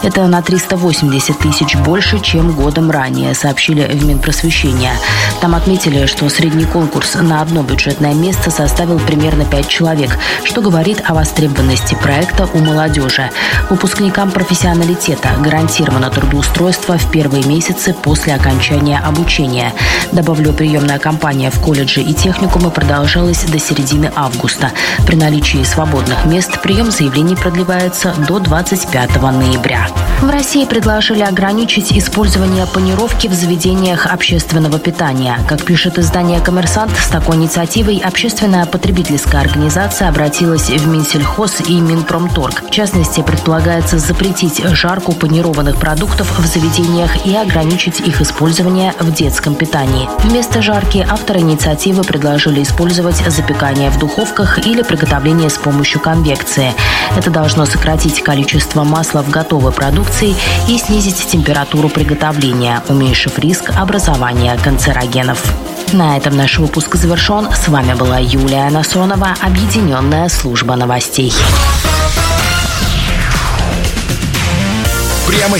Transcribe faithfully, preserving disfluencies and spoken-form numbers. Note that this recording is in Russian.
Это на триста восемьдесят тысяч больше, чем годом ранее, сообщили в Минпросвещения. Там отметили, что средний конкурс на одно бюджетное место составил примерно пять человек, что говорит о востребованности проекта у молодежи. Выпускникам профессионалитета гарантировано трудоустройство в первые месяцы после окончания обучения. Добавлю, приемная кампания в колледже и техникумы продолжалась до середины августа. При наличии свободных мест прием заявлений продлевается до двадцать пятого ноября. В России предложили ограничить использование панировки в заведениях общественного питания. Как пишет издание «Коммерсант», с такой инициативой общественная потребительская организация обратилась в Минсельхоз и Минпромторг. В частности, предполагается запретить жарку панированных продуктов в заведениях и ограничить их использование в детском питании. Вместо жарки авторы инициативы предложили использовать запекание в духовках или приготовление с помощью конвекции. Это должно сократить количество масла в готовой продукции и снизить температуру приготовления, уменьшив риск образования канцерогенов. На этом наш выпуск завершен. С вами была Юлия Насонова, Объединенная служба новостей. Прямо